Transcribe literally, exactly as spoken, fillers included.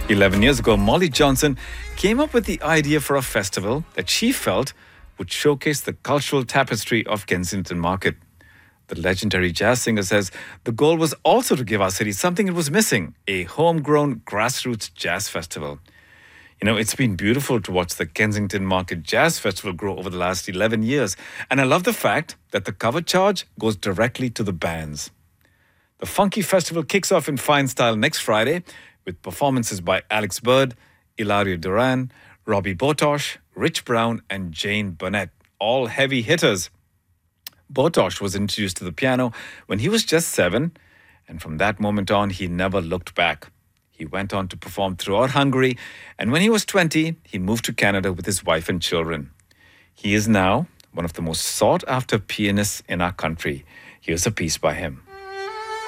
eleven years ago, Molly Johnson came up with the idea for a festival that she felt would showcase the cultural tapestry of Kensington Market. The legendary jazz singer says the goal was also to give our city something it was missing, a homegrown grassroots jazz festival. You know, it's been beautiful to watch the Kensington Market Jazz Festival grow over the last eleven years. And I love the fact that the cover charge goes directly to the bands. The Funky Festival kicks off in fine style next Friday with performances by Alex Bird, Ilario Duran, Robbie Botosh, Rich Brown and Jane Burnett, all heavy hitters. Botosh was introduced to the piano when he was just seven, and from that moment on, he never looked back. He went on to perform throughout Hungary, and when he was twenty, he moved to Canada with his wife and children. He is now one of the most sought-after pianists in our country. Here's a piece by him.